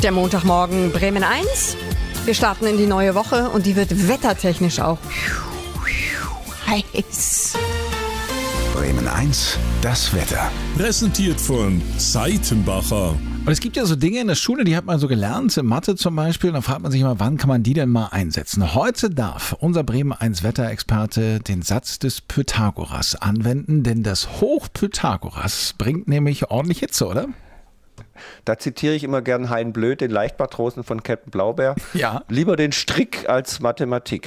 Der Montagmorgen Bremen 1. Wir starten in die neue Woche und die wird wettertechnisch auch heiß. Bremen 1, das Wetter. Präsentiert von Seitenbacher. Und es gibt ja so Dinge in der Schule, die hat man so gelernt, in Mathe zum Beispiel. Und da fragt man sich immer, wann kann man die denn mal einsetzen? Heute darf unser Bremen 1 Wetterexperte den Satz des Pythagoras anwenden, denn das Hoch Pythagoras bringt nämlich ordentlich Hitze, oder? Da zitiere ich immer gern Hein Blöd, den Leichtmatrosen von Captain Blaubeer. Ja. Lieber den Strick als Mathematik.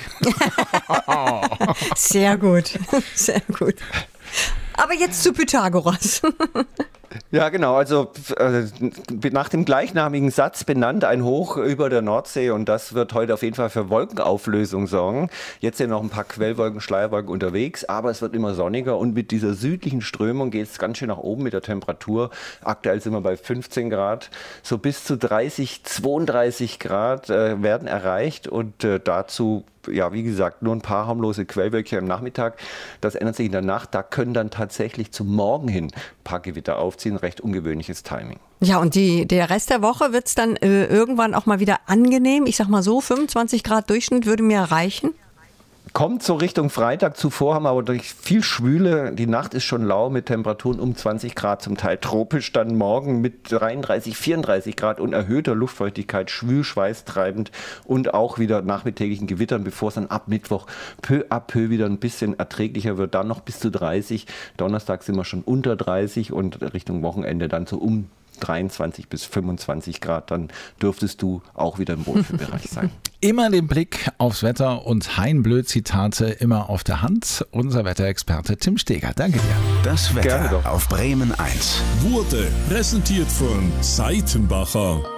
Sehr gut, sehr gut. Aber jetzt zu Pythagoras. Ja, genau. Also nach dem gleichnamigen Satz benannt ein Hoch über der Nordsee und das wird heute auf jeden Fall für Wolkenauflösung sorgen. Jetzt sind noch ein paar Quellwolken, Schleierwolken unterwegs, aber es wird immer sonniger und mit dieser südlichen Strömung geht es ganz schön nach oben mit der Temperatur. Aktuell sind wir bei 15 Grad. So bis zu 30, 32 Grad werden erreicht und dazu ja, wie gesagt, nur ein paar harmlose Quellwölkchen am Nachmittag. Das ändert sich in der Nacht. Da können dann tatsächlich zum Morgen hin ein paar Gewitter aufziehen. Recht ungewöhnliches Timing. Ja, und der Rest der Woche wird es dann irgendwann auch mal wieder angenehm. Ich sag mal so, 25 Grad Durchschnitt würde mir reichen. Kommt so Richtung Freitag. Zuvor haben wir aber durch viel Schwüle. Die Nacht ist schon lau mit Temperaturen um 20 Grad, zum Teil tropisch. Dann morgen mit 33, 34 Grad und erhöhter Luftfeuchtigkeit, schwül, schweißtreibend und auch wieder nachmittäglichen Gewittern, bevor es dann ab Mittwoch peu à peu wieder ein bisschen erträglicher wird. Dann noch bis zu 30. Donnerstag sind wir schon unter 30 und Richtung Wochenende dann so um 23 bis 25 Grad, dann dürftest du auch wieder im Wohlfühlbereich sein. Immer den Blick aufs Wetter und Hein Blöd-Zitate immer auf der Hand. Unser Wetterexperte Tim Steger. Danke dir. Das Wetter auf Bremen 1. Wurde präsentiert von Seitenbacher.